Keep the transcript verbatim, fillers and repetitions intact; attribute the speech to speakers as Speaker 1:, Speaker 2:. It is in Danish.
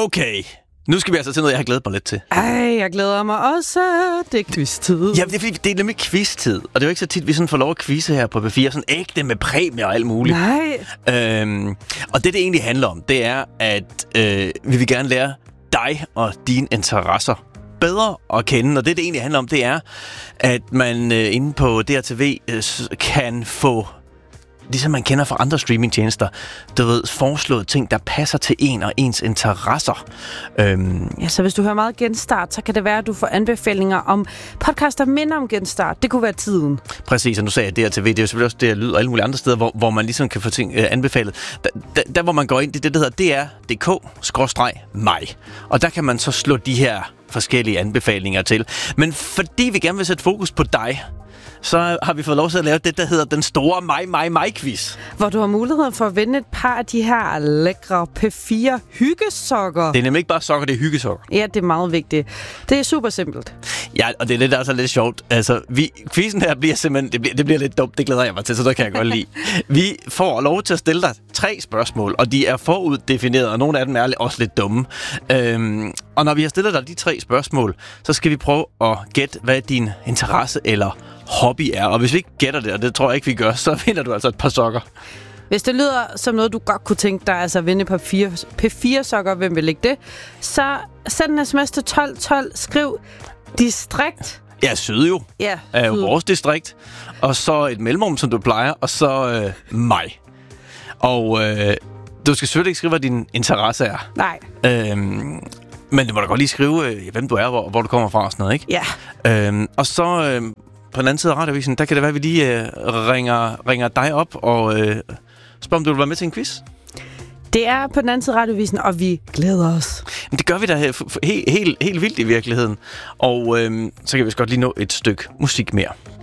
Speaker 1: Okay, nu skal vi altså til noget, jeg har glædet mig lidt til.
Speaker 2: Ej, jeg glæder mig også. Det er quiz-tid.
Speaker 1: Ja, det er, fordi, det er nemlig quiz-tid. Og det er jo ikke så tit, vi sådan får lov at quizze her på B fire. Sådan ægte med præmie og alt muligt.
Speaker 2: Nej.
Speaker 1: Øhm, og det, det egentlig handler om, det er, at øh, vi vil gerne lære dig og dine interesser bedre at kende. Og det, det egentlig handler om, det er, at man øh, inde på D R T V øh, kan få, ligesom man kender fra andre streamingtjenester, du ved, foreslået ting, der passer til en og ens interesser. Øhm.
Speaker 2: Ja, så hvis du hører meget Genstart, så kan det være, at du får anbefalinger om podcaster minder om Genstart. Det kunne være tiden.
Speaker 1: Præcis, og nu sagde jeg D R T V, det er jo selvfølgelig også D R Lyd og alle mulige andre steder, hvor, hvor man ligesom kan få ting øh, anbefalet. Der, der, der, hvor man går ind, det er det, der hedder D R punktum D K skråstreg mig. Og der kan man så slå de her forskellige anbefalinger til. Men fordi vi gerne vil sætte fokus på dig, så har vi fået lov til at lave det, der hedder den store mig, mig, mig-quiz.
Speaker 2: Hvor du har mulighed for at vinde et par af de her lækre P fire hyggesokker.
Speaker 1: Det er nemlig ikke bare sokker, det er hyggesokker.
Speaker 2: Ja, det er meget vigtigt. Det er super simpelt.
Speaker 1: Ja, og det er lidt, altså lidt sjovt. Altså, vi, quizzen her bliver simpelthen, det bliver, det bliver lidt dumt, det glæder jeg mig til, så det kan jeg godt lide. Vi får lov til at stille dig tre spørgsmål, og de er foruddefineret, og nogle af dem er også lidt dumme. Øhm, og når vi har stillet dig de tre spørgsmål, så skal vi prøve at gætte, hvad din interesse eller hobby er. Og hvis vi ikke gætter det, og det tror jeg ikke, vi gør, så vinder du altså et par sokker.
Speaker 2: Hvis det lyder som noget, du godt kunne tænke dig, altså at vinde P fire sokker, hvem vil lægge det, så send en sms til tolv tolv, skriv distrikt.
Speaker 1: Ja, Syd jo.
Speaker 2: Ja,
Speaker 1: er jo vores distrikt. Og så et mellemrum, som du plejer, og så øh, mig. Og øh, du skal selvfølgelig ikke skrive, hvad din interesse er.
Speaker 2: Nej.
Speaker 1: Øhm, men du må da godt lige skrive, øh, hvem du er, hvor, hvor du kommer fra og sådan noget, ikke?
Speaker 2: Ja.
Speaker 1: Øhm, og så øh, på den anden side af radioavisen, der kan det være, at vi lige øh, ringer, ringer dig op og øh, spørger, om du vil være med til en quiz.
Speaker 2: Det er på den anden side af radioavisen, og vi glæder os.
Speaker 1: Men det gør vi da helt, helt, helt vildt i virkeligheden. Og øh, så kan vi også godt lige nå et stykke musik mere.